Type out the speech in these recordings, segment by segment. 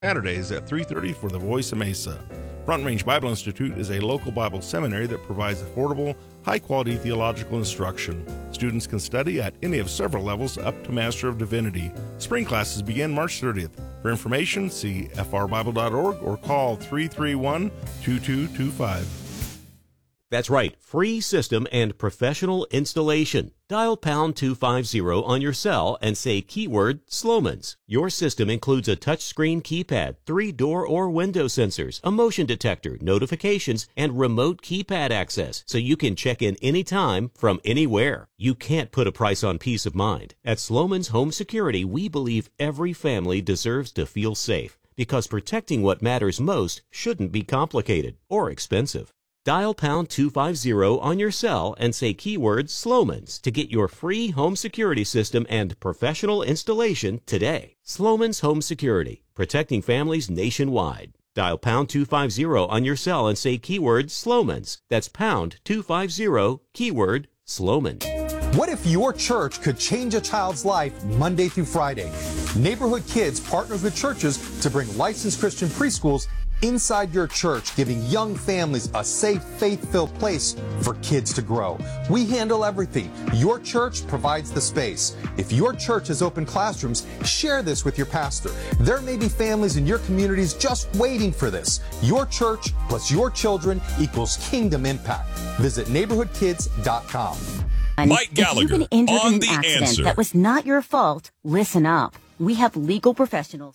Saturdays at 3:30 for the Voice of Mesa. Front Range Bible Institute is a local Bible seminary that provides affordable, high-quality theological instruction. Students can study at any of several levels up to Master of Divinity. Spring classes begin March 30th. For information, see frbible.org or call 331-2225. That's right, free system and professional installation. Dial pound 250 on your cell and say keyword Sloman's. Your system includes a touchscreen keypad, 3 door or window sensors, a motion detector, notifications, and remote keypad access, so you can check in anytime from anywhere. You can't put a price on peace of mind. At Sloman's Home Security, we believe every family deserves to feel safe, because protecting what matters most shouldn't be complicated or expensive. Dial pound 250 on your cell and say keyword Sloman's to get your free home security system and professional installation today. Sloman's Home Security, protecting families nationwide. Dial pound 250 on your cell and say keyword Sloman's. That's pound 250, keyword Sloman's. What if your church could change a child's life Monday through Friday? Neighborhood Kids partners with churches to bring licensed Christian preschools inside your church, giving young families a safe, faith-filled place for kids to grow. We handle everything. Your church provides the space. If your church has open classrooms, share this with your pastor. There may be families in your communities just waiting for this. Your church plus your children equals kingdom impact. Visit neighborhoodkids.com. Mike Gallagher, if you've been injured on in The an accident Answer. that was not your fault, listen up. We have legal professionals.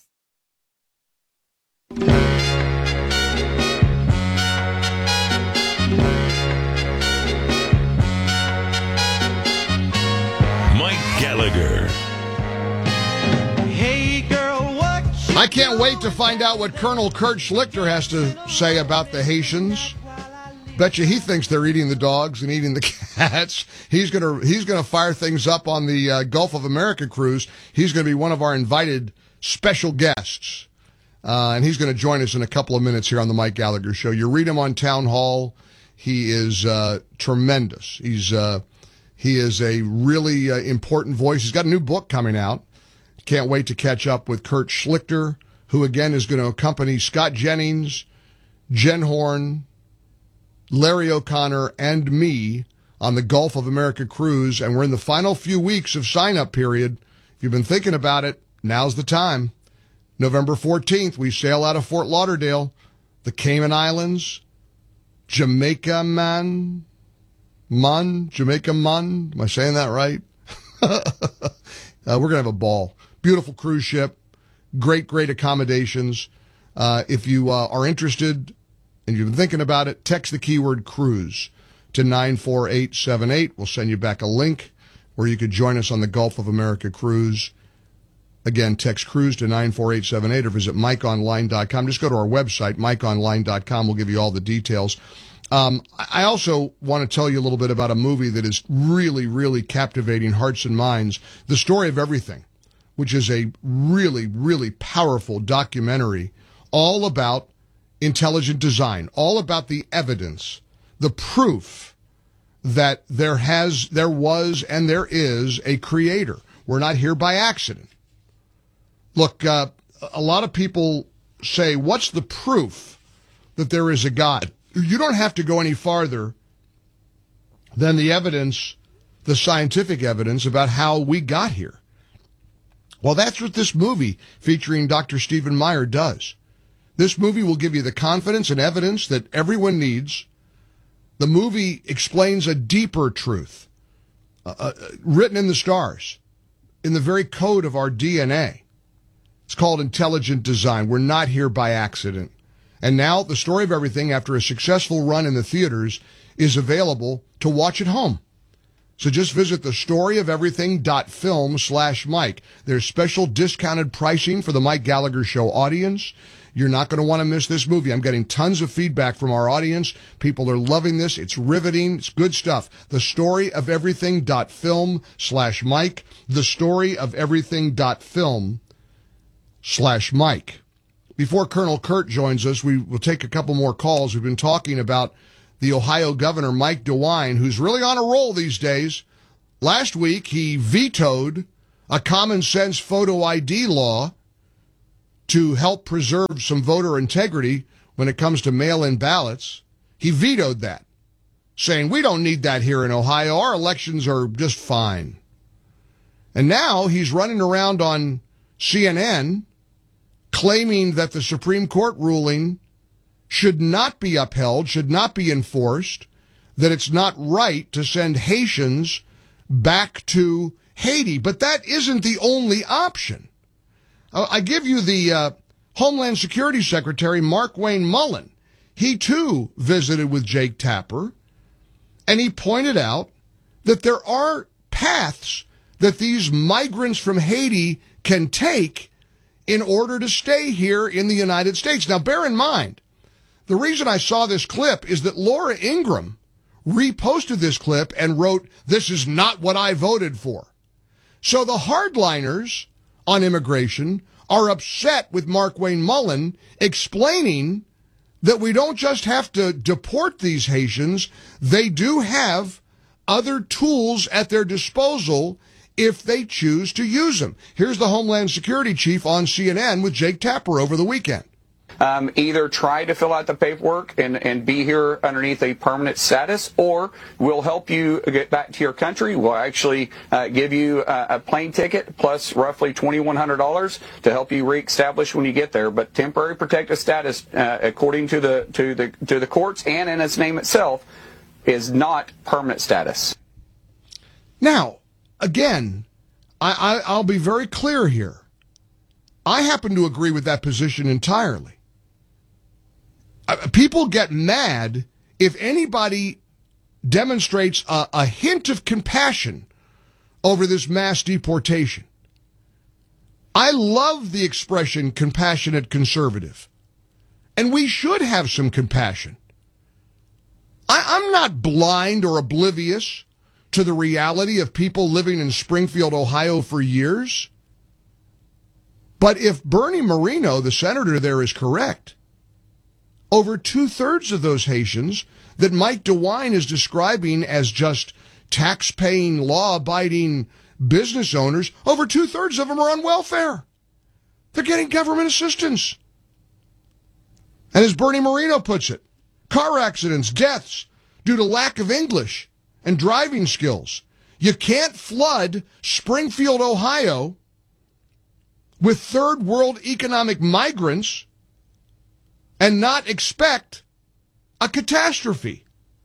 Mike Gallagher. Hey girl, what you I can't wait to find out what Colonel Kurt Schlichter has to say about the Haitians. Bet you he thinks they're eating the dogs and eating the cats. He's gonna fire things up on the Gulf of America cruise. He's gonna be one of our invited special guests, and he's gonna join us in a couple of minutes here on the Mike Gallagher Show. You read him on Town Hall. He is tremendous. He is a really important voice. He's got a new book coming out. Can't wait to catch up with Kurt Schlichter, who again is going to accompany Scott Jennings, Jen Horn, Larry O'Connor, and me on the Gulf of America cruise. And we're in the final few weeks of sign-up period. If you've been thinking about it, now's the time. November 14th, we sail out of Fort Lauderdale, the Cayman Islands, Jamaica, Jamaica. Am I saying that right? We're going to have a ball. Beautiful cruise ship. Great accommodations. If you are interested and you've been thinking about it, text the keyword cruise to 94878. We'll send you back a link where you could join us on the Gulf of America cruise. Again, text cruise to 94878 or visit MikeOnline.com. Just go to our website, MikeOnline.com. We'll give you all the details. I also want to tell you a little bit about a movie that is really captivating hearts and minds, The Story of Everything, which is a really powerful documentary all about intelligent design, all about the evidence, the proof that there was, and there is a creator. We're not here by accident. Look, a lot of people say, what's the proof that there is a God? You don't have to go any farther than the evidence, the scientific evidence about how we got here. Well, that's what this movie featuring Dr. Stephen Meyer does. This movie will give you the confidence and evidence that everyone needs. The movie explains a deeper truth, written in the stars, in the very code of our DNA. It's called intelligent design. We're not here by accident. And now The Story of Everything, after a successful run in the theaters, is available to watch at home. So just visit thestoryofeverything.film/Mike. There's special discounted pricing for the Mike Gallagher Show audience. You're not going to want to miss this movie. I'm getting tons of feedback from our audience. People are loving this. It's riveting. It's good stuff. Thestoryofeverything.film/Mike. Thestoryofeverything.film/Mike. Before Colonel Kurt joins us, we will take a couple more calls. We've been talking about the Ohio Governor, Mike DeWine, who's really on a roll these days. Last week, he vetoed a common sense photo ID law to help preserve some voter integrity when it comes to mail-in ballots, he vetoed that, saying, we don't need that here in Ohio. Our elections are just fine. And now he's running around on CNN claiming that the Supreme Court ruling should not be upheld, should not be enforced, that it's not right to send Haitians back to Haiti. But that isn't the only option. I give you the Homeland Security Secretary, Markwayne Mullin. He, too, visited with Jake Tapper, and he pointed out that there are paths that these migrants from Haiti can take in order to stay here in the United States. Now, bear in mind, the reason I saw this clip is that Laura Ingraham reposted this clip and wrote, "This is not what I voted for." So the hardliners on immigration are upset with Markwayne Mullin explaining that we don't just have to deport these Haitians, they do have other tools at their disposal if they choose to use them. Here's the Homeland Security Chief on CNN with Jake Tapper over the weekend. Either try to fill out the paperwork and be here underneath a permanent status, or we'll help you get back to your country. We'll actually give you a plane ticket plus roughly $2,100 to help you reestablish when you get there. But temporary protected status, according to the courts and in its name itself, is not permanent status. Now, again, I'll be very clear here. I happen to agree with that position entirely. People get mad if anybody demonstrates a hint of compassion over this mass deportation. I love the expression compassionate conservative, and we should have some compassion. I'm not blind or oblivious to the reality of people living in Springfield, Ohio for years. But if Bernie Moreno, the senator there, is correct, over 2/3 of those Haitians that Mike DeWine is describing as just tax-paying, law-abiding business owners, over 2/3 of them are on welfare. They're getting government assistance. And as Bernie Moreno puts it, car accidents, deaths due to lack of English and driving skills. You can't flood Springfield, Ohio with third world economic migrants and not expect a catastrophe.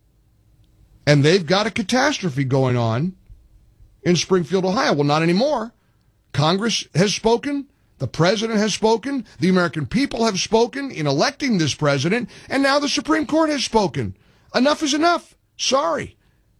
And they've got a catastrophe going on in Springfield, Ohio. Well, not anymore. Congress has spoken. The president has spoken. The American people have spoken in electing this president. And now the Supreme Court has spoken. Enough is enough. Sorry.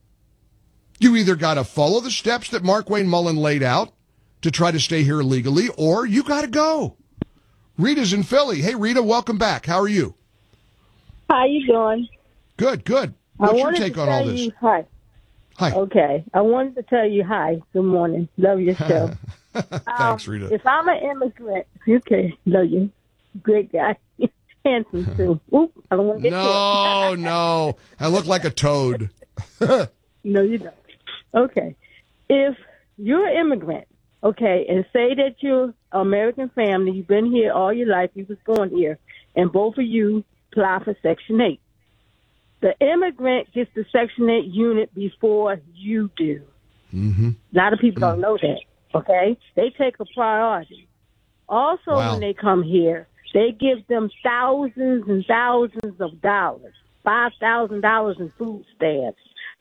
You either got to follow the steps that Markwayne Mullin laid out to try to stay here illegally, or you got to go. Rita's in Philly. Hey, Rita, welcome back. How are you? How you doing? Good, good. What's your take on all this? Hi. Hi. Okay. I wanted to tell you hi. Good morning. Love your show. Thanks, Rita. If I'm an immigrant, okay, love you. Great guy. Handsome, too. Oop, I don't want to get No. I look like a toad. No, you don't. Okay. If you're an immigrant, okay, and say that you're an American family, you've been here all your life, you was born here, and both of you apply for Section 8. The immigrant gets the Section 8 unit before you do. Mm-hmm. A lot of people don't know that, okay? They take a priority. Also, when they come here, they give them thousands and thousands of dollars, $5,000 in food stamps,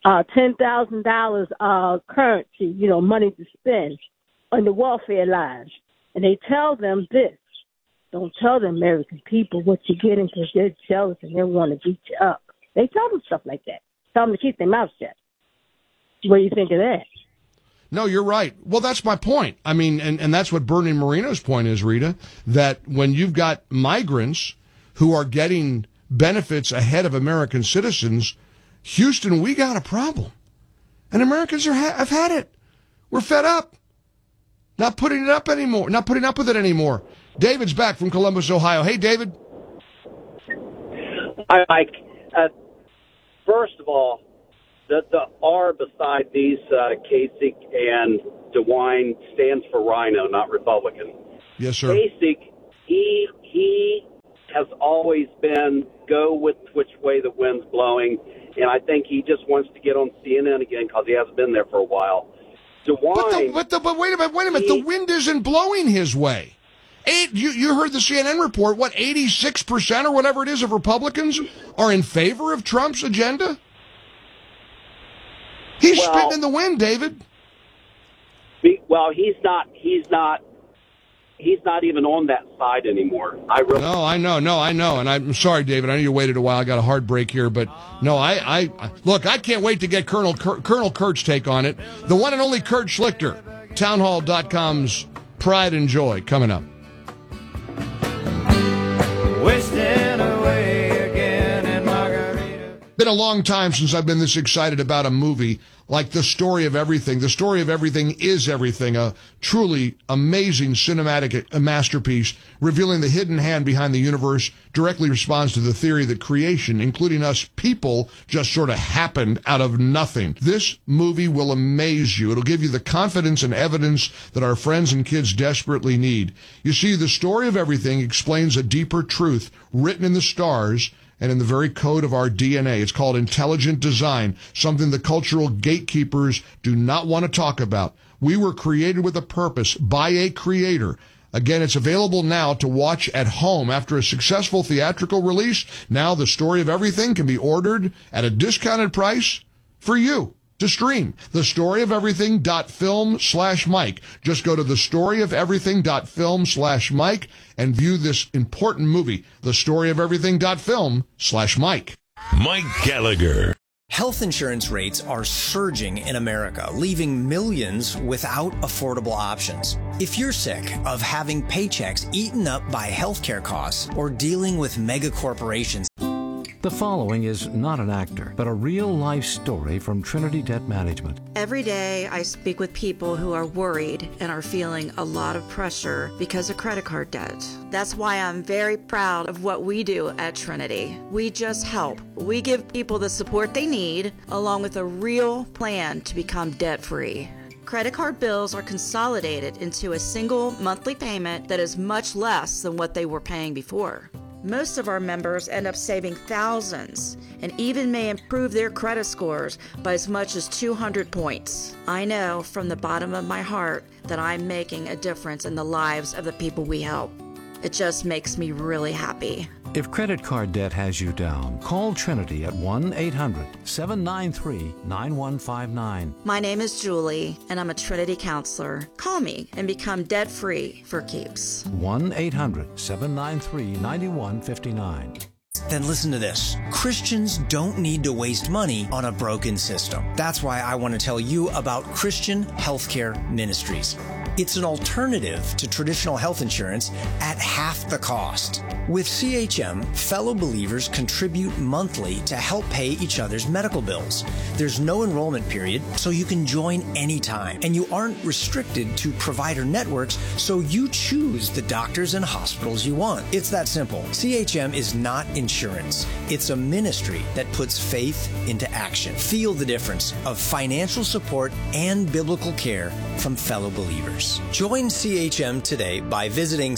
$10,000 currency, money to spend on the welfare lines. And they tell them this. Don't tell the American people what you're getting because they're jealous and they want to beat you up. They tell them stuff like that. Tell them to keep their mouth shut. What do you think of that? No, you're right. Well, that's my point. I mean, and that's what Bernie Moreno's point is, Rita, that when you've got migrants who are getting benefits ahead of American citizens, Houston, we got a problem. And Americans have had it. We're fed up. Not putting up with it anymore. David's back from Columbus, Ohio. Hey, David. Hi, Mike. First of all, the R beside these Kasich and DeWine stands for Rhino, not Republican. Yes, sir. Kasich he has always been go with which way the wind's blowing, and I think he just wants to get on CNN again because he hasn't been there for a while. DeWine, but wait a minute. The wind isn't blowing his way. You heard the CNN report. What, 86% or whatever it is of Republicans are in favor of Trump's agenda? He's spitting in the wind, David. Well, he's not even on that side anymore. No, I know. And I'm sorry, David. I know you waited a while. I got a hard break here, but no, I look, I can't wait to get Colonel Kurt's take on it. The one and only Kurt Schlichter, townhall.com's Pride and Joy, coming up. Wasting away again in Margarita. Been a long time since I've been this excited about a movie like The Story of Everything. The Story of Everything is Everything, a truly amazing cinematic masterpiece revealing the hidden hand behind the universe, directly responds to the theory that creation, including us people, just sort of happened out of nothing. This movie will amaze you. It'll give you the confidence and evidence that our friends and kids desperately need. You see, The Story of Everything explains a deeper truth written in the stars and in the very code of our DNA. It's called intelligent design, something the cultural gatekeepers do not want to talk about. We were created with a purpose by a creator. Again, it's available now to watch at home. After a successful theatrical release, now The Story of Everything can be ordered at a discounted price for you to stream. thestoryofeverything.film/Mike. Just go to thestoryofeverything.film/Mike and view this important movie, thestoryofeverything.film/Mike. Mike Gallagher. Health insurance rates are surging in America, leaving millions without affordable options. If you're sick of having paychecks eaten up by healthcare costs or dealing with mega corporations, the following is not an actor, but a real-life story from Trinity Debt Management. Every day I speak with people who are worried and are feeling a lot of pressure because of credit card debt. That's why I'm very proud of what we do at Trinity. We just help. We give people the support they need, along with a real plan to become debt-free. Credit card bills are consolidated into a single monthly payment that is much less than what they were paying before. Most of our members end up saving thousands and even may improve their credit scores by as much as 200 points. I know from the bottom of my heart that I'm making a difference in the lives of the people we help. It just makes me really happy. If credit card debt has you down, call Trinity at 1-800-793-9159. My name is Julie, and I'm a Trinity counselor. Call me and become debt-free for keeps. 1-800-793-9159. Then listen to this. Christians don't need to waste money on a broken system. That's why I want to tell you about Christian Healthcare Ministries. It's an alternative to traditional health insurance at half the cost. With CHM, fellow believers contribute monthly to help pay each other's medical bills. There's no enrollment period, so you can join anytime. And you aren't restricted to provider networks, so you choose the doctors and hospitals you want. It's that simple. CHM is not insurance. It's a ministry that puts faith into action. Feel the difference of financial support and biblical care from fellow believers. Join CHM today by visiting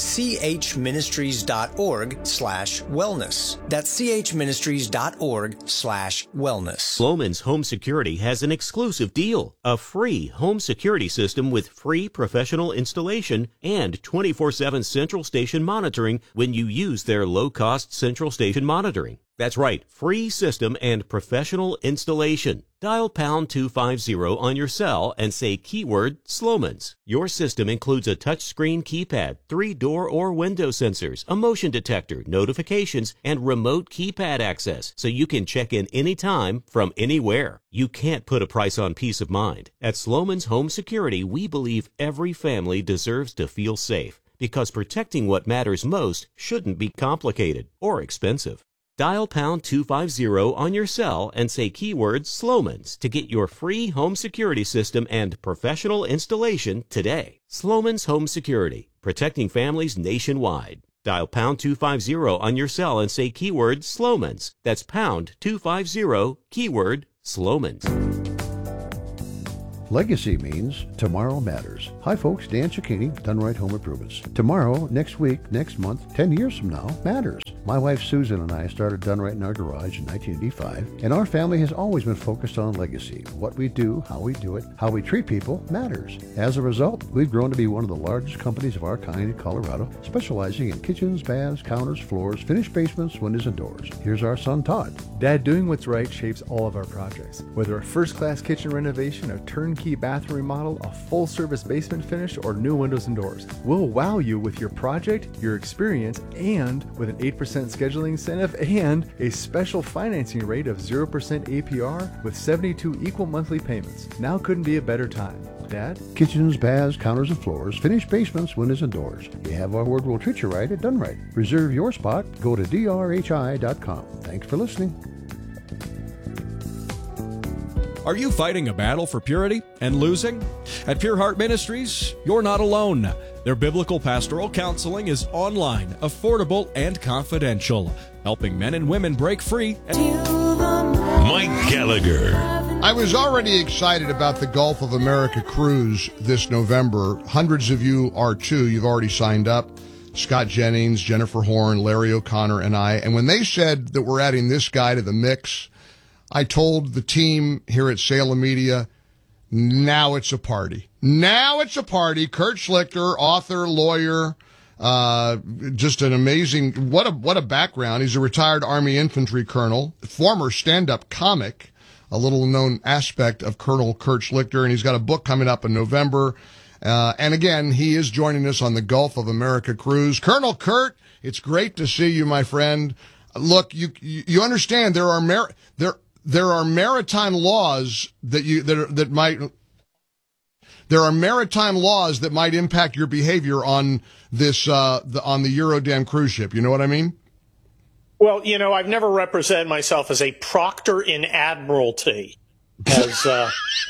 chministries.org/wellness. That's chministries.org/wellness. Sloman's Home Security has an exclusive deal. A free home security system with free professional installation and 24/7 central station monitoring when you use their low-cost central station monitoring. That's right, free system and professional installation. Dial pound 250 on your cell and say keyword Sloman's. Your system includes a touchscreen keypad, 3 door or window sensors, a motion detector, notifications, and remote keypad access, so you can check in anytime from anywhere. You can't put a price on peace of mind. At Sloman's Home Security, we believe every family deserves to feel safe, because protecting what matters most shouldn't be complicated or expensive. Dial pound 250 on your cell and say keyword Sloman's to get your free home security system and professional installation today. Sloman's Home Security, protecting families nationwide. Dial pound 250 on your cell and say keyword Sloman's. That's pound 250, keyword Sloman's. Legacy means tomorrow matters. Hi folks, Dan Cicchini, Done Right Home Improvements. Tomorrow, next week, next month, 10 years from now matters. My wife Susan and I started Done Right in our garage in 1985, and our family has always been focused on legacy. What we do, how we do it, how we treat people matters. As a result, we've grown to be one of the largest companies of our kind in Colorado, specializing in kitchens, baths, counters, floors, finished basements, windows, and doors. Here's our son Todd. Dad, doing what's right shapes all of our projects. Whether a first-class kitchen renovation, a turnkey bathroom remodel, a full-service basement finish, or new windows and doors, we'll wow you with your project, your experience, and with an 8% scheduling incentive and a special financing rate of 0% APR with 72 equal monthly payments. Now couldn't be a better time. Dad? Kitchens, baths, counters, and floors, finished basements, windows, and doors. You have our word will treat you right at Done Right. Reserve your spot. Go to drhi.com. Thanks for listening. Are you fighting a battle for purity and losing? At Pure Heart Ministries, you're not alone. Their biblical pastoral counseling is online, affordable, and confidential, helping men and women break free. Mike Gallagher. I was already excited about the Gulf of America cruise this November. Hundreds of you are too. You've already signed up. Scott Jennings, Jennifer Horn, Larry O'Connor, and I. And when they said that we're adding this guy to the mix, I told the team here at Salem Media, now it's a party. Now it's a party. Kurt Schlichter, author, lawyer, just an amazing, what a background. He's a retired Army infantry colonel, former stand-up comic, a little known aspect of Colonel Kurt Schlichter, and he's got a book coming up in November. And again, he is joining us on the Gulf of America cruise. Colonel Kurt, it's great to see you, my friend. Look, you understand there are maritime laws that might impact your behavior on this on the Eurodam cruise ship. You know what I mean? Well, I've never represented myself as a proctor in admiralty, as a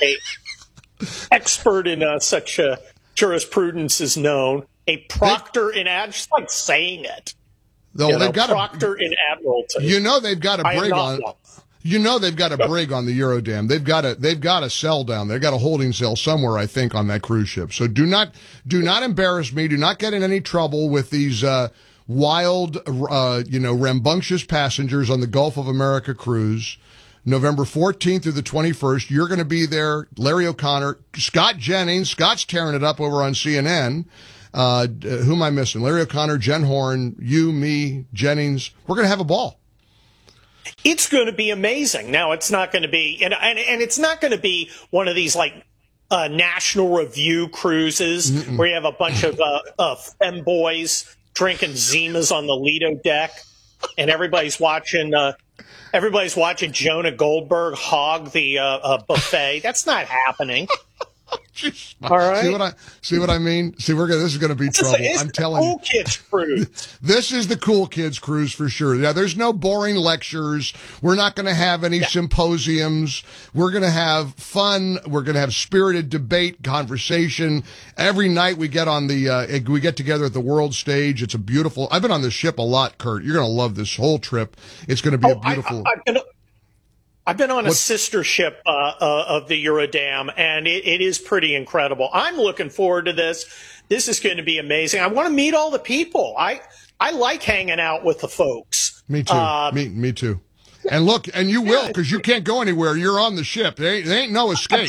expert in such jurisprudence is known. A proctor in admiralty, just like saying it. Though they've got proctor in admiralty. They've got a brig on. They've got a brig on the Eurodam. They've got a cell down there. They've got a holding cell somewhere, I think, on that cruise ship. So do not embarrass me. Do not get in any trouble with these wild, rambunctious passengers on the Gulf of America cruise. November 14th through the 21st, you're going to be there. Larry O'Connor, Scott Jennings. Scott's tearing it up over on CNN. Who am I missing? Larry O'Connor, Jen Horn, you, me, Jennings. We're going to have a ball. It's going to be amazing. Now, it's not going to be, and it's not going to be one of these like National Review cruises where you have a bunch of femboys drinking Zimas on the Lido deck, and everybody's watching Jonah Goldberg hog the buffet. That's not happening. All right. See what I mean? This is going to be trouble. I'm telling you. Cool kids cruise. This is the cool kids cruise for sure. Yeah, there's no boring lectures. We're not going to have any symposiums. We're going to have fun. We're going to have spirited debate, conversation. Every night we get together at the world stage. It's a beautiful. I've been on this ship a lot, Kurt. You're going to love this whole trip. It's going to be a beautiful. I've been on a sister ship of the Eurodam, and it is pretty incredible. I'm looking forward to this. This is going to be amazing. I want to meet all the people. I like hanging out with the folks. Me too. Me too. And look, and you will, because you can't go anywhere. You're on the ship. There ain't no escape.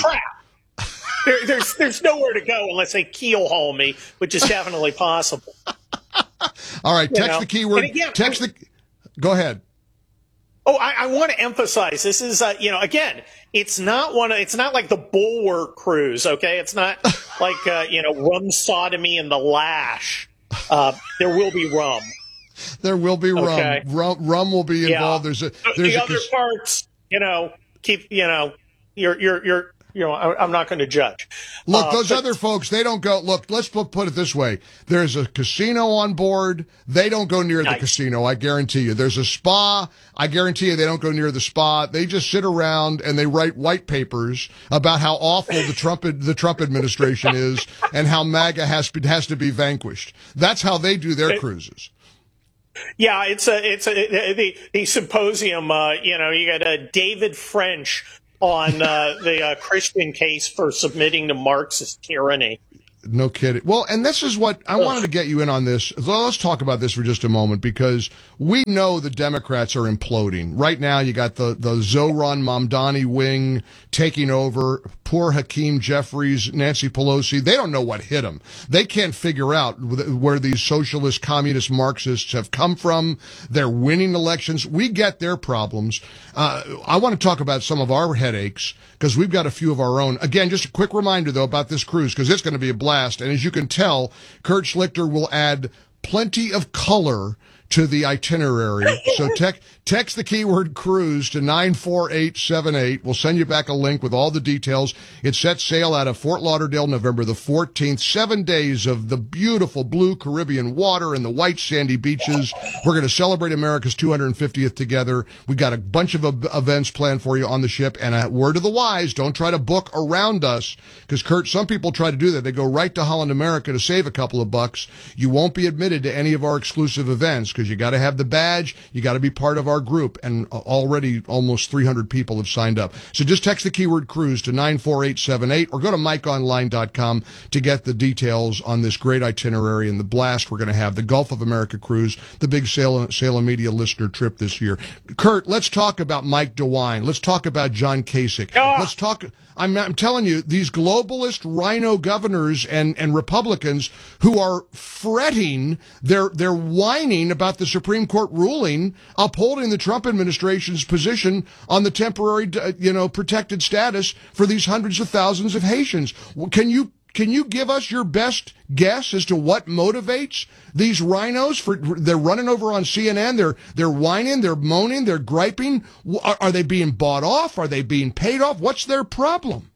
There's nowhere to go unless they keel haul me, which is definitely possible. All right, text the keyword. Go ahead. Oh, I want to emphasize this is, again, it's not like the Bulwark cruise, okay? It's not like, rum sodomy and the lash. There will be rum. There will be rum. Okay. Rum will be involved. Yeah. The other parts, I'm not going to judge. Look, those other folks, they don't go. Look, let's put it this way. There's a casino on board. They don't go near the casino. I guarantee you. There's a spa. I guarantee you they don't go near the spa. They just sit around and they write white papers about how awful the Trump administration is and how MAGA has to be vanquished. That's how they do their cruises. Yeah, the symposium. You got David French on the Christian case for submitting to Marxist tyranny. No kidding. Well, and this is what I wanted to get you in on this. Let's talk about this for just a moment, because we know the Democrats are imploding. Right now, you got the Zohran Mamdani wing taking over. Poor Hakeem Jeffries, Nancy Pelosi. They don't know what hit them. They can't figure out where these socialist, communist, Marxists have come from. They're winning elections. We get their problems. I want to talk about some of our headaches, because we've got a few of our own. Again, just a quick reminder, though, about this cruise, because it's going to be a blast. And as you can tell, Kurt Schlichter will add plenty of color to the itinerary. So text the keyword cruise to 94878. We'll send you back a link with all the details. It sets sail out of Fort Lauderdale, November the 14th. 7 days of the beautiful blue Caribbean water and the white sandy beaches. We're going to celebrate America's 250th together. We got a bunch of events planned for you on the ship. And a word to the wise, don't try to book around us, because Kurt, some people try to do that. They go right to Holland America to save a couple of bucks. You won't be admitted to any of our exclusive events, because you got to have the badge. You got to be part of our group. And already almost 300 people have signed up. So just text the keyword cruise to 94878 or go to MikeOnline.com to get the details on this great itinerary and the blast we're going to have, the Gulf of America cruise, the big Salem Media listener trip this year. Kurt, let's talk about Mike DeWine. Let's talk about John Kasich. Let's talk. I'm telling you, these globalist rhino governors and Republicans who are fretting, they're whining about the Supreme Court ruling upholding the Trump administration's position on the temporary, protected status for these hundreds of thousands of Haitians. Can you give us your best guess as to what motivates these rhinos? They're running over on CNN. They're whining. They're moaning. They're griping. Are they being bought off? Are they being paid off? What's their problem?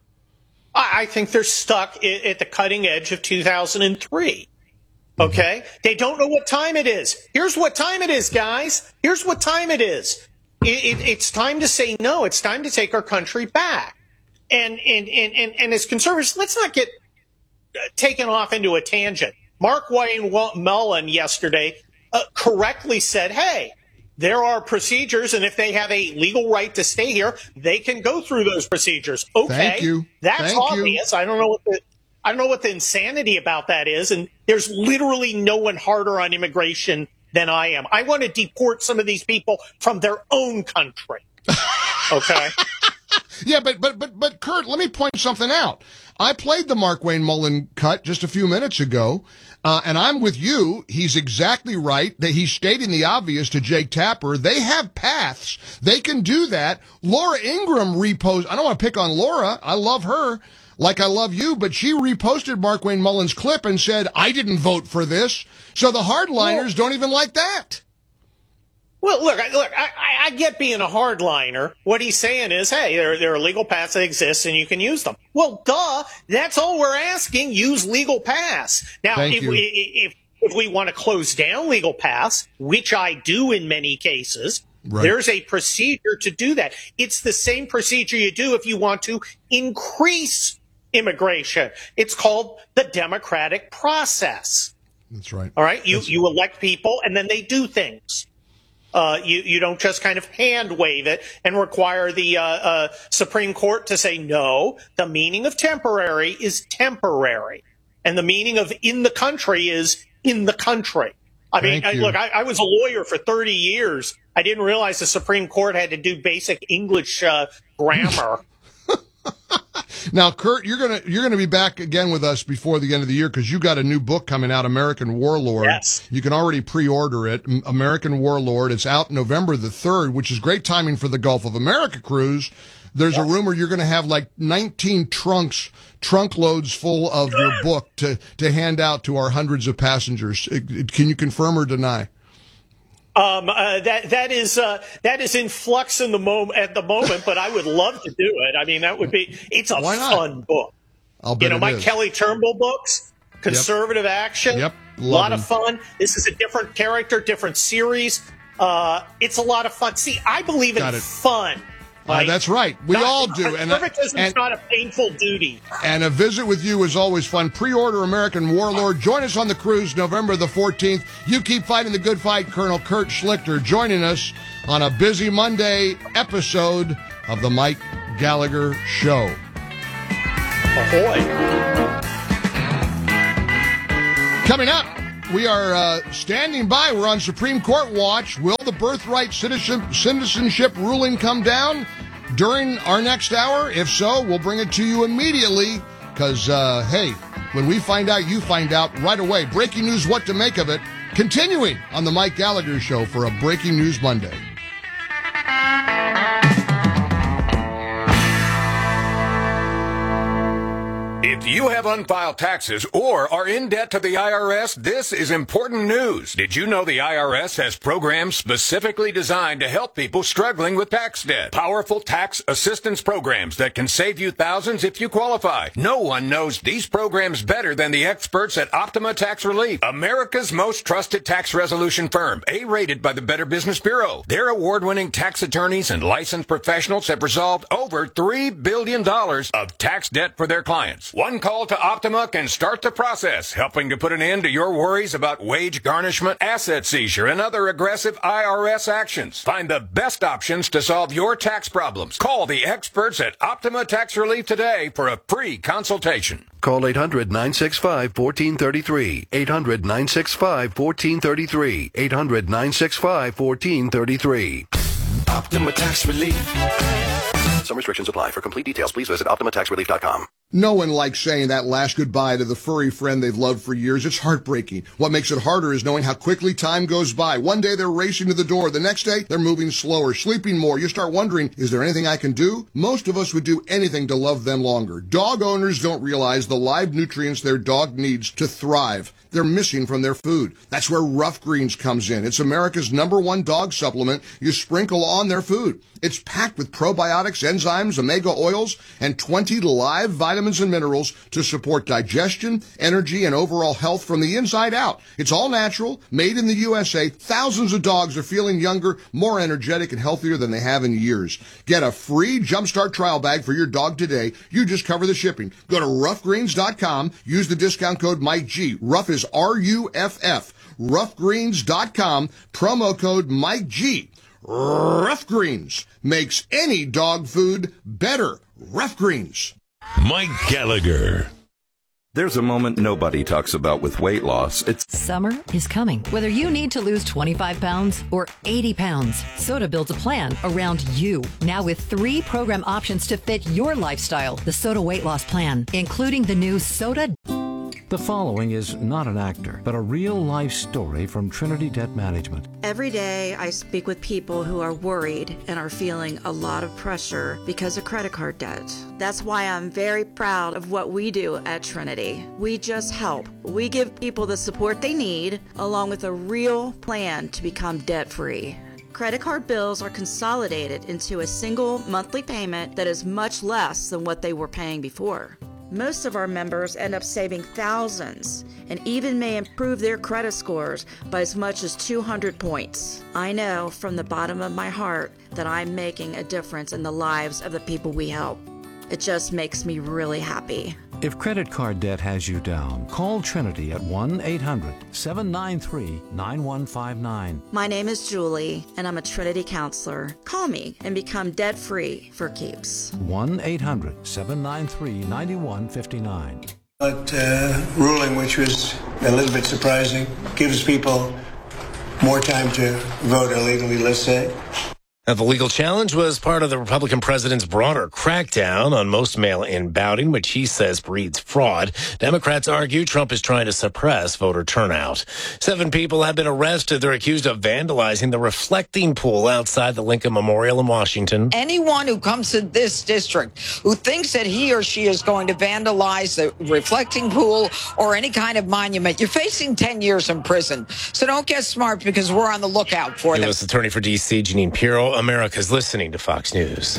I think they're stuck at the cutting edge of 2003. Okay? They don't know what time it is. Here's what time it is, guys. Here's what time it is. It's time to say no. It's time to take our country back. And as conservatives, let's not get taken off into a tangent. Mark Wayne Mullen yesterday correctly said, hey, there are procedures, and if they have a legal right to stay here, they can go through those procedures. Okay, Thank you. That's obvious. I don't know what the insanity about that is, and there's literally no one harder on immigration than I am. I want to deport some of these people from their own country. Okay. Yeah, but Kurt, let me point something out. I played the Mark Wayne Mullen cut just a few minutes ago, and I'm with you. He's exactly right that he's stating the obvious to Jake Tapper. They have paths. They can do that. Laura Ingraham reposted. I don't want to pick on Laura. I love her like I love you, but she reposted Mark Wayne Mullen's clip and said, I didn't vote for this. So the hardliners don't even like that. Well, look, I get being a hardliner. What he's saying is, hey, there are legal paths that exist and you can use them. Well, duh, that's all we're asking. Use legal paths. Now, if we want to close down legal paths, which I do in many cases, right, there's a procedure to do that. It's the same procedure you do if you want to increase immigration. It's called the democratic process. That's right. All right. You elect people and then they do things. You don't just kind of hand wave it and require the Supreme Court to say, no, the meaning of temporary is temporary. And the meaning of in the country is in the country. I mean, I was a lawyer for 30 years. I didn't realize the Supreme Court had to do basic English grammar. Now, Kurt, you're gonna be back again with us before the end of the year because you got a new book coming out, American Warlord. Yes. You can already pre-order it, American Warlord. It's out November the 3rd, which is great timing for the Gulf of America cruise. There's a rumor you're going to have like 19 trunk loads full of your book to hand out to our hundreds of passengers. Can you confirm or deny? That is in flux at the moment, but I would love to do it. I mean, it's a fun book. I'll bet my Kelly Turnbull books, Conservative Action, a lot of fun. This is a different character, different series. It's a lot of fun. See, I believe in fun. That's right. We all do. And it's not a painful duty. And a visit with you is always fun. Pre-order American Warlord. Join us on the cruise November the 14th. You keep fighting the good fight. Colonel Kurt Schlichter joining us on a busy Monday episode of the Mike Gallagher Show. Ahoy. Coming up, we are standing by. We're on Supreme Court watch. Will the birthright citizenship ruling come down during our next hour? If so, we'll bring it to you immediately because, hey, when we find out, you find out right away. Breaking news, what to make of it. Continuing on the Mike Gallagher Show for a Breaking News Monday. If you have unfiled taxes or are in debt to the IRS, this is important news. Did you know the IRS has programs specifically designed to help people struggling with tax debt? Powerful tax assistance programs that can save you thousands if you qualify. No one knows these programs better than the experts at Optima Tax Relief, America's most trusted tax resolution firm, A-rated by the Better Business Bureau. Their award-winning tax attorneys and licensed professionals have resolved over $3 billion of tax debt for their clients. One call to Optima can start the process, helping to put an end to your worries about wage garnishment, asset seizure, and other aggressive IRS actions. Find the best options to solve your tax problems. Call the experts at Optima Tax Relief today for a free consultation. Call 800-965-1433. 800-965-1433. 800-965-1433. Optima Tax Relief. Some restrictions apply. For complete details, please visit OptimaTaxRelief.com. No one likes saying that last goodbye to the furry friend they've loved for years. It's heartbreaking. What makes it harder is knowing how quickly time goes by. One day they're racing to the door. The next day they're moving slower, sleeping more. You start wondering, is there anything I can do? Most of us would do anything to love them longer. Dog owners don't realize the live nutrients their dog needs to thrive. They're missing from their food. That's where Rough Greens comes in. It's America's #1 dog supplement you sprinkle on their food. It's packed with probiotics, enzymes, omega oils, and 20 live vitamins and minerals to support digestion, energy, and overall health from the inside out. It's all natural, made in the USA. Thousands of dogs are feeling younger, more energetic, and healthier than they have in years. Get a free Jumpstart trial bag for your dog today. You just cover the shipping. Go to roughgreens.com. Use the discount code MikeG. Rough is R-U-F-F. Roughgreens.com. Promo code MikeG. Rough Greens makes any dog food better. Rough Greens. Mike Gallagher. There's a moment nobody talks about with weight loss. Summer is coming. Whether you need to lose 25 pounds or 80 pounds, Soda builds a plan around you. Now with 3 program options to fit your lifestyle. The Soda Weight Loss Plan, including the new Soda. The following is not an actor, but a real-life story from Trinity Debt Management. Every day I speak with people who are worried and are feeling a lot of pressure because of credit card debt. That's why I'm very proud of what we do at Trinity. We just help. We give people the support they need, along with a real plan to become debt-free. Credit card bills are consolidated into a single monthly payment that is much less than what they were paying before. Most of our members end up saving thousands and even may improve their credit scores by as much as 200 points. I know from the bottom of my heart that I'm making a difference in the lives of the people we help. It just makes me really happy. If credit card debt has you down, call Trinity at 1-800-793-9159. My name is Julie, and I'm a Trinity counselor. Call me and become debt-free for keeps. 1-800-793-9159. But ruling, which was a little bit surprising, gives people more time to vote illegally, let's say. The legal challenge was part of the Republican president's broader crackdown on most mail-in balloting, which he says breeds fraud. Democrats argue Trump is trying to suppress voter turnout. 7 people have been arrested. They're accused of vandalizing the reflecting pool outside the Lincoln Memorial in Washington. Anyone who comes to this district who thinks that he or she is going to vandalize the reflecting pool or any kind of monument, you're facing 10 years in prison. So don't get smart because we're on the lookout for them. U.S. Attorney for D.C. Jeanine Pirro. America's listening to Fox News.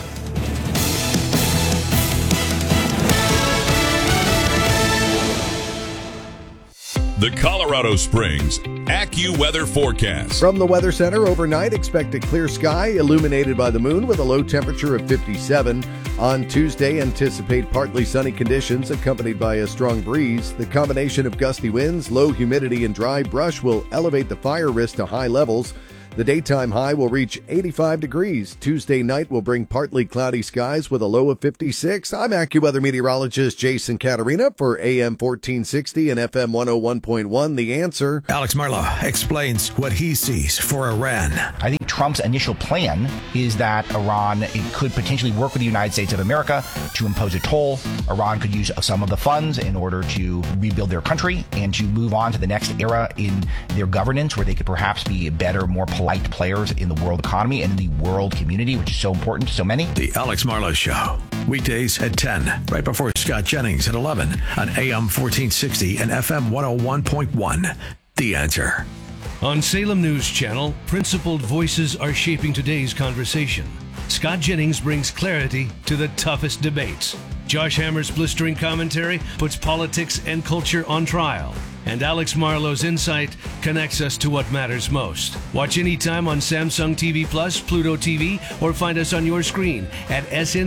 The Colorado Springs AccuWeather forecast. From the Weather Center, overnight, expect a clear sky illuminated by the moon with a low temperature of 57. On Tuesday, anticipate partly sunny conditions accompanied by a strong breeze. The combination of gusty winds, low humidity, and dry brush will elevate the fire risk to high levels. The daytime high will reach 85 degrees. Tuesday night will bring partly cloudy skies with a low of 56. I'm AccuWeather meteorologist Jason Caterina for AM 1460 and FM 101.1. The Answer. Alex Marlow explains what he sees for Iran. I think Trump's initial plan is that Iran could potentially work with the United States of America to impose a toll. Iran could use some of the funds in order to rebuild their country and to move on to the next era in their governance, where they could perhaps be better, more polite players in the world economy and in the world community, which is so important to so many. The Alex Marlow Show, weekdays at 10, right before Scott Jennings at 11 on AM 1460 and FM 101.1. The Answer. On Salem News Channel, principled voices are shaping today's conversation. Scott Jennings brings clarity to the toughest debates. Josh Hammer's blistering commentary puts politics and culture on trial. And Alex Marlow's insight connects us to what matters most. Watch anytime on Samsung TV Plus, Pluto TV, or find us on your screen at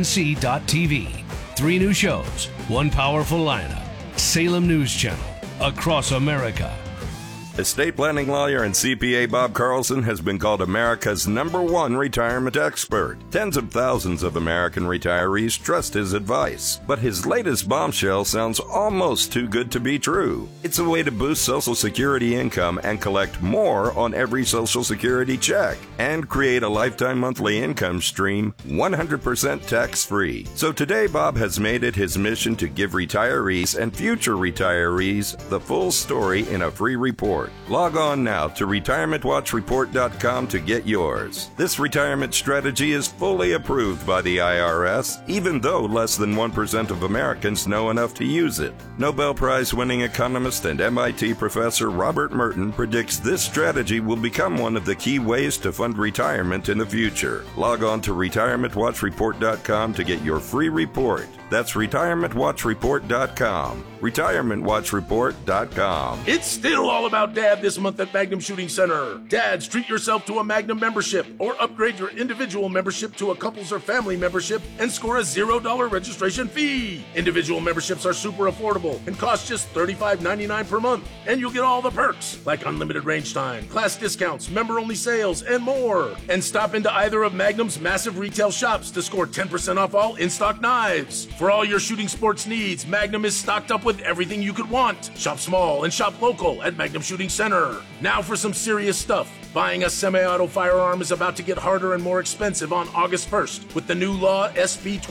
snc.tv. 3 new shows, 1 powerful lineup. Salem News Channel, across America. Estate planning lawyer and CPA Bob Carlson has been called America's #1 retirement expert. Tens of thousands of American retirees trust his advice. But his latest bombshell sounds almost too good to be true. It's a way to boost Social Security income and collect more on every Social Security check and create a lifetime monthly income stream 100% tax-free. So today, Bob has made it his mission to give retirees and future retirees the full story in a free report. Log on now to retirementwatchreport.com to get yours. This retirement strategy is fully approved by the IRS, even though less than 1% of Americans know enough to use it. Nobel Prize-winning economist and MIT professor Robert Merton predicts this strategy will become one of the key ways to fund retirement in the future. Log on to retirementwatchreport.com to get your free report. That's retirementwatchreport.com. retirementwatchreport.com. It's still all about Dad this month at Magnum Shooting Center. Dads, treat yourself to a Magnum membership or upgrade your individual membership to a couples or family membership and score a $0 registration fee. Individual memberships are super affordable and cost just $35.99 per month. And you'll get all the perks like unlimited range time, class discounts, member-only sales, and more. And stop into either of Magnum's massive retail shops to score 10% off all in-stock knives. For all your shooting sports needs, Magnum is stocked up with everything you could want. Shop small and shop local at Magnum Shooting Center. Now for some serious stuff. Buying a semi-auto firearm is about to get harder and more expensive on August 1st with the new law SB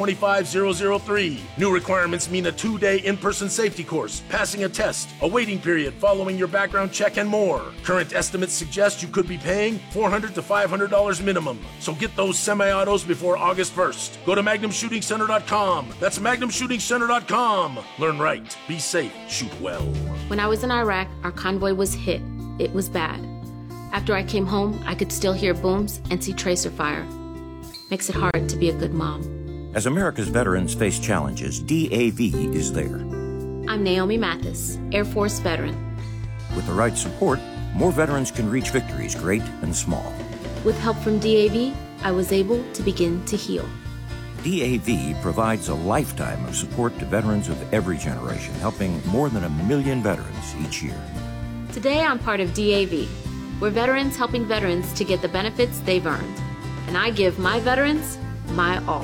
25003. New requirements mean a 2-day in-person safety course, passing a test, a waiting period following your background check, and more. Current estimates suggest you could be paying $400 to $500 minimum. So get those semi-autos before August 1st. Go to MagnumShootingCenter.com. That's MagnumShootingCenter.com. Learn right, be safe, shoot well. When I was in Iraq, our convoy was hit. It was bad. After I came home, I could still hear booms and see tracer fire. Makes it hard to be a good mom. As America's veterans face challenges, DAV is there. I'm Naomi Mathis, Air Force veteran. With the right support, more veterans can reach victories, great and small. With help from DAV, I was able to begin to heal. DAV provides a lifetime of support to veterans of every generation, helping more than 1 million veterans each year. Today, I'm part of DAV. We're veterans helping veterans to get the benefits they've earned. And I give my veterans my all.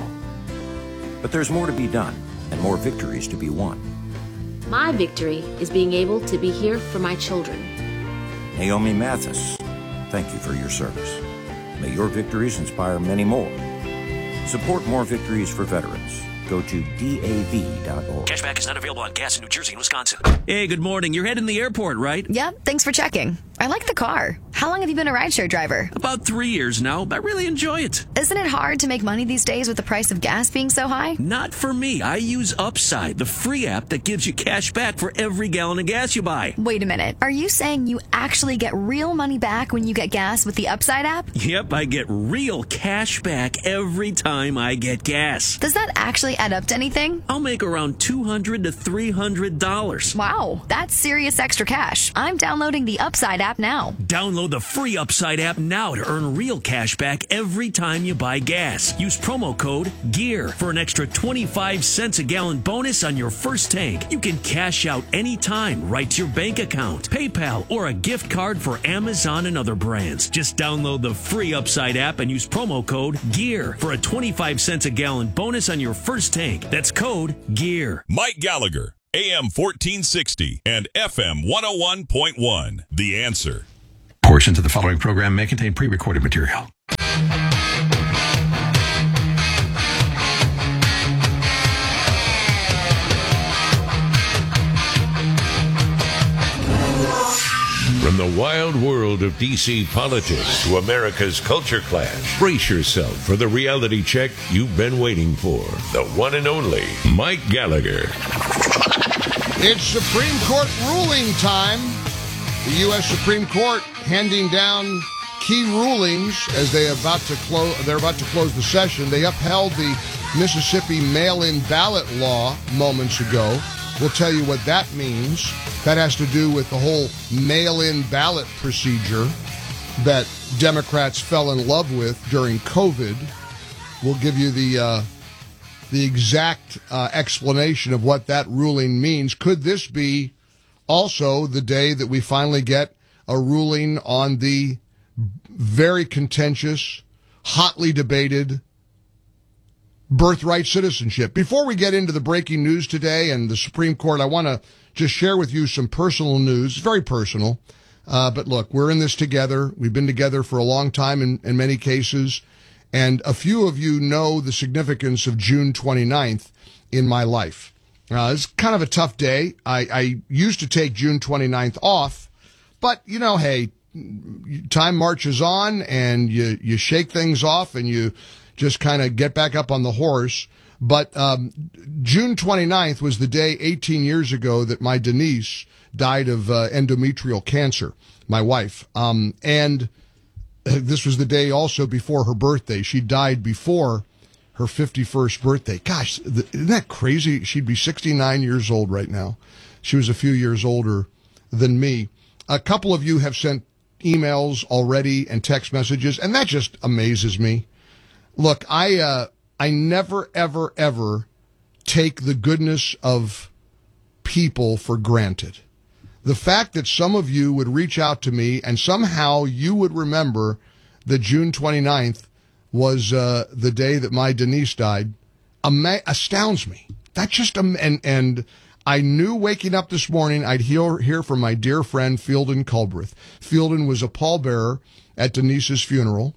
But there's more to be done and more victories to be won. My victory is being able to be here for my children. Naomi Mathis, thank you for your service. May your victories inspire many more. Support more victories for veterans. Go to DAV.org. Cashback is not available on gas in New Jersey and Wisconsin. Hey, good morning. You're heading to the airport, right? Yep, thanks for checking. I like the car. How long have you been a rideshare driver? About 3 years now. I really enjoy it. Isn't it hard to make money these days with the price of gas being so high? Not for me. I use Upside, the free app that gives you cash back for every gallon of gas you buy. Wait a minute. Are you saying you actually get real money back when you get gas with the Upside app? Yep, I get real cash back every time I get gas. Does that actually add up to anything? I'll make around $200 to $300. Wow, that's serious extra cash. I'm downloading the Upside app app now. Download the free Upside app now to earn real cash back every time you buy gas. Use promo code GEAR for an extra 25 cents a gallon bonus on your first tank. You can cash out anytime right to your bank account, PayPal, or a gift card for Amazon and other brands. Just download the free Upside app and use promo code GEAR for a 25 cents a gallon bonus on your first tank. That's code GEAR. Mike Gallagher, AM 1460 and FM 101.1. The Answer. Portions of the following program may contain pre-recorded material. From the wild world of D.C. politics to America's culture clash, brace yourself for the reality check you've been waiting for. The one and only Mike Gallagher. It's Supreme Court ruling time. The U.S. Supreme Court handing down key rulings as they're about to close the session. They upheld the Mississippi mail-in ballot law moments ago. We'll tell you what that means. That has to do with the whole mail-in ballot procedure that Democrats fell in love with during COVID. We'll give you the exact explanation of what that ruling means. Could this be also the day that we finally get a ruling on the very contentious, hotly debated birthright citizenship? Before we get into the breaking news today and the Supreme Court, I want to just share with you some personal news. It's very personal. But look, we're in this together. We've been together for a long time in many cases. And a few of you know the significance of June 29th in my life. It's kind of a tough day. I used to take June 29th off, but you know, hey, time marches on and you shake things off and you just kind of get back up on the horse. But June 29th was the day 18 years ago that my Denise died of endometrial cancer, my wife. And this was the day also before her birthday. She died before her 51st birthday. Gosh, isn't that crazy? She'd be 69 years old right now. She was a few years older than me. A couple of you have sent emails already and text messages, and that just amazes me. Look, I never, ever, ever take the goodness of people for granted. The fact that some of you would reach out to me and somehow you would remember that June 29th was the day that my Denise died astounds me. That's just and I knew waking up this morning I'd hear from my dear friend Fielden Culbreth. Fielden was a pallbearer at Denise's funeral.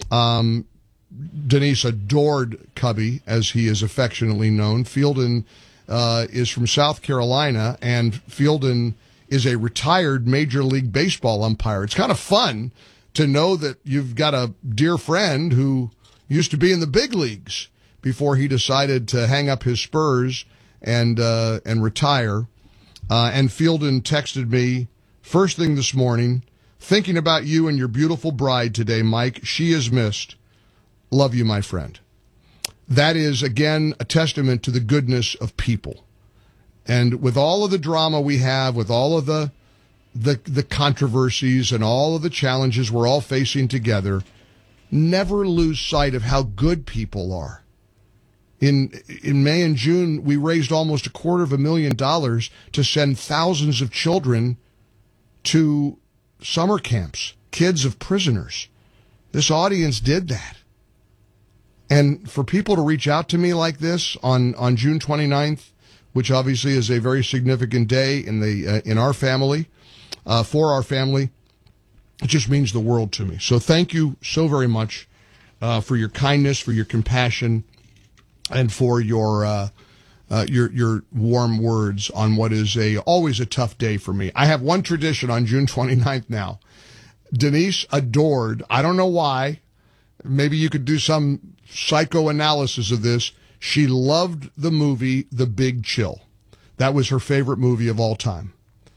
Denise adored Cubby, as he is affectionately known. Fielden is from South Carolina, and Fielden is a retired Major League Baseball umpire. It's kind of fun to know that you've got a dear friend who used to be in the big leagues before he decided to hang up his spurs and retire. And Fielden texted me first thing this morning, thinking about you and your beautiful bride today, Mike. She is missed. Love you, my friend. That is, again, a testament to the goodness of people. And with all of the drama we have, with all of the controversies and all of the challenges we're all facing together, never lose sight of how good people are. In May and June, we raised almost $250,000 to send thousands of children to summer camps, kids of prisoners. This audience did that. And for people to reach out to me like this on June 29th, which obviously is a very significant day in our family, for our family, it just means the world to me. So thank you so very much for your kindness, for your compassion, and for your warm words on what is always a tough day for me. I have one tradition on June 29th now. Denise adored, I don't know why, maybe you could do some psychoanalysis of this. She loved the movie The Big Chill. That was her favorite movie of all time.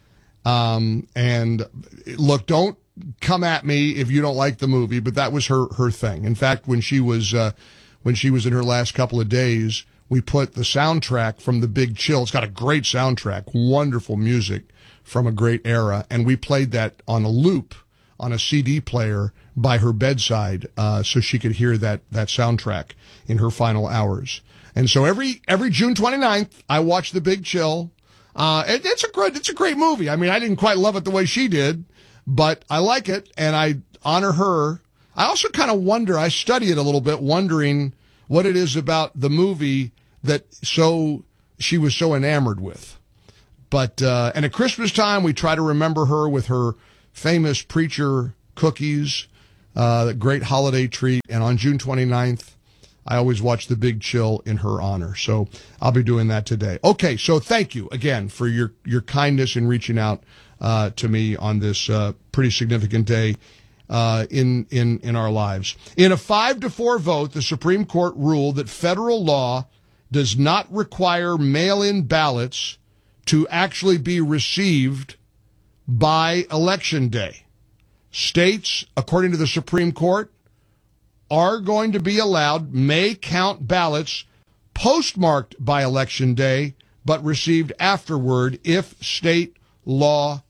And look, don't come at me if you don't like the movie, but that was her thing. In fact, when she was in her last couple of days, we put the soundtrack from The Big Chill. It's got a great soundtrack, wonderful music from a great era, and we played that on a loop on a CD player by her bedside, so she could hear that soundtrack in her final hours. And so every June 29th, I watch The Big Chill. It's a great movie. I mean, I didn't quite love it the way she did, but I like it, and I honor her. I also kind of wonder, I study it a little bit, wondering what it is about the movie that she was so enamored with. But, and at Christmas time, we try to remember her with her famous preacher cookies, the great holiday treat. And on June 29th, I always watch The Big Chill in her honor. So I'll be doing that today. Okay, so thank you again for your kindness in reaching out to me on this pretty significant day in our lives. In a 5-4 vote, the Supreme Court ruled that federal law does not require mail-in ballots to actually be received by Election Day. States, according to the Supreme Court, are going to be allowed, may count ballots postmarked by Election Day, but received afterward if state law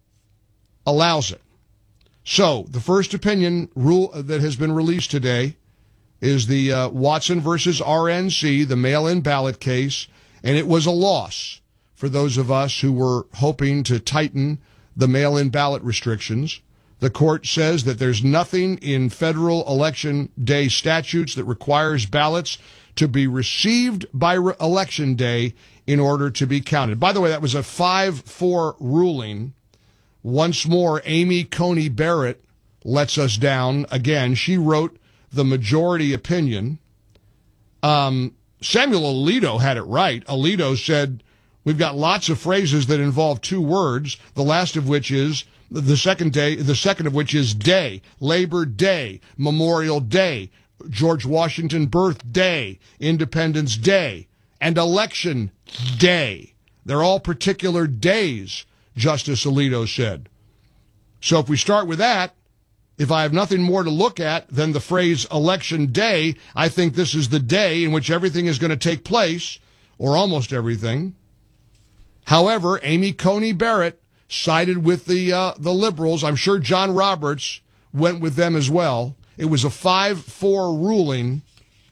allows it. So, the first opinion rule that has been released today is the Watson versus RNC, the mail-in ballot case, and it was a loss for those of us who were hoping to tighten the mail-in ballot restrictions. The court says that there's nothing in federal election day statutes that requires ballots to be received by Election Day in order to be counted. By the way, that was a 5-4 ruling. Once more, Amy Coney Barrett lets us down again. She wrote the majority opinion. Samuel Alito had it right. Alito said, we've got lots of phrases that involve two words, the last of which is the second of which is day, Labor Day, Memorial Day, George Washington Birthday, Independence Day, and Election Day. They're all particular days, Justice Alito said. So if we start with that, if I have nothing more to look at than the phrase Election Day, I think this is the day in which everything is going to take place, or almost everything. However, Amy Coney Barrett sided with the liberals. I'm sure John Roberts went with them as well. It was a 5-4 ruling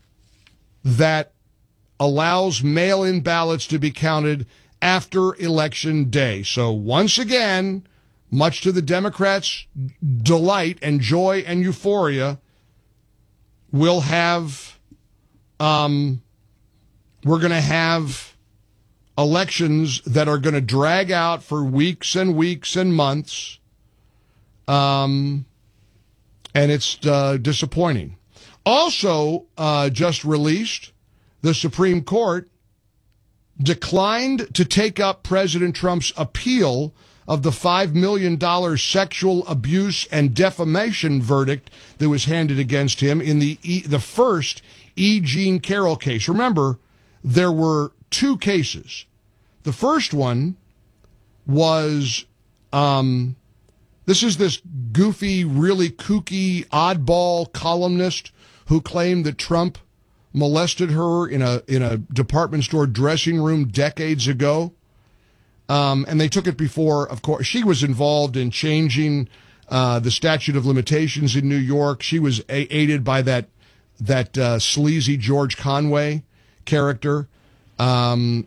that allows mail-in ballots to be counted after Election Day. So once again, much to the Democrats' delight and joy and euphoria, we'll have we're going to have elections that are going to drag out for weeks and weeks and months, and it's disappointing. Also, just released, the Supreme Court declined to take up President Trump's appeal of the $5 million sexual abuse and defamation verdict that was handed against him in the first E. Jean Carroll case. Remember, there were two cases. The first one was, this is this goofy, really kooky, oddball columnist who claimed that Trump molested her in a department store dressing room decades ago. And they took it before, of course. She was involved in changing the statute of limitations in New York. She was aided by that sleazy George Conway character. And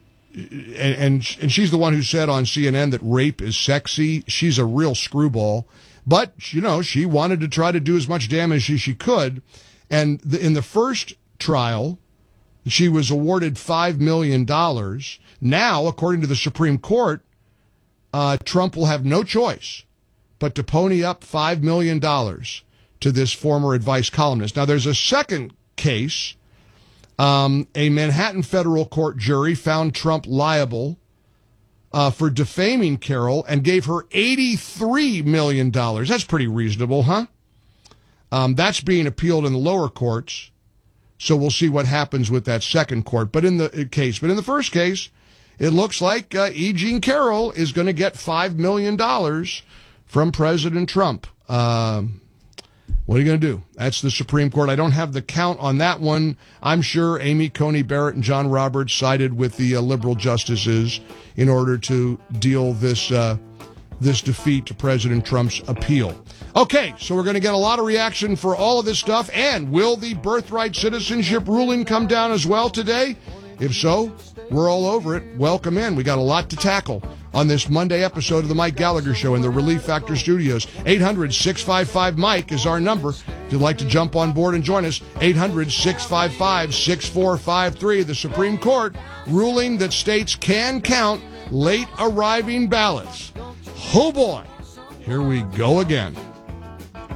she's the one who said on CNN that rape is sexy. She's a real screwball. But, you know, she wanted to try to do as much damage as she could. And in the first trial, she was awarded $5 million. Now, according to the Supreme Court, Trump will have no choice but to pony up $5 million to this former advice columnist. Now, there's a second case. A Manhattan federal court jury found Trump liable for defaming Carroll and gave her $83 million. That's pretty reasonable, huh? That's being appealed in the lower courts. So we'll see what happens with that second court. But in the first case, it looks like E. Jean Carroll is going to get $5 million from President Trump. What are you going to do? That's the Supreme Court. I don't have the count on that one. I'm sure Amy Coney Barrett and John Roberts sided with the liberal justices in order to deal this defeat to President Trump's appeal. Okay, so we're going to get a lot of reaction for all of this stuff. And will the birthright citizenship ruling come down as well today? If so, we're all over it. Welcome in. We got a lot to tackle on this Monday episode of the Mike Gallagher Show in the Relief Factor Studios. 800-655-MIKE is our number. If you'd like to jump on board and join us, 800-655-6453. The Supreme Court ruling that states can count late arriving ballots. Oh boy, here we go again.